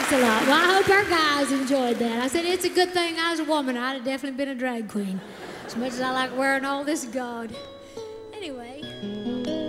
Thanks a lot. Well, I hope our guys enjoyed that. I said it's a good thing I was a woman. I'd have definitely been a drag queen. As much as I like wearing all this gaud. Anyway.